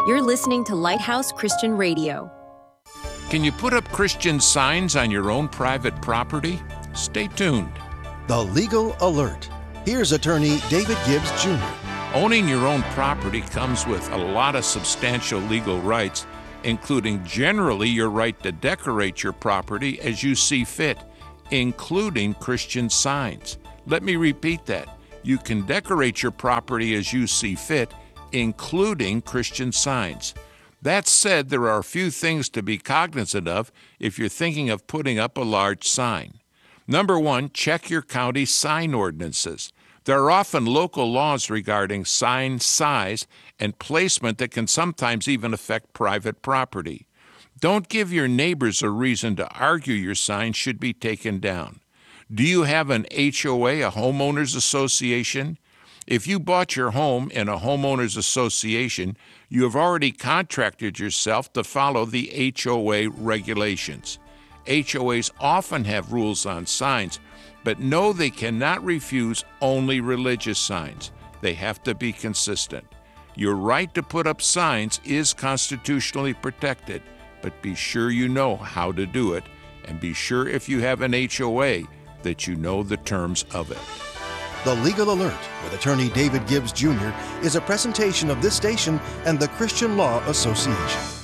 You're listening to Lighthouse Christian Radio. Can you put up Christian signs on your own private property? Stay tuned. The Legal Alert. Here's attorney David Gibbs Jr. Owning your own property comes with a lot of substantial legal rights, including generally your right to decorate your property as you see fit, including Christian signs. Let me repeat that. You can decorate your property as you see fit, including Christian signs. That said, there are a few things to be cognizant of if you're thinking of putting up a large sign. Number one, check your county sign ordinances. There are often local laws regarding sign size and placement that can sometimes even affect private property. Don't give your neighbors a reason to argue your sign should be taken down. Do you have an HOA, a homeowners association? If you bought your home in a homeowners association, you have already contracted yourself to follow the HOA regulations. HOAs often have rules on signs, but know they cannot refuse only religious signs. They have to be consistent. Your right to put up signs is constitutionally protected, but be sure you know how to do it, and be sure if you have an HOA that you know the terms of it. The Legal Alert with attorney David Gibbs Jr. is a presentation of this station and the Christian Law Association.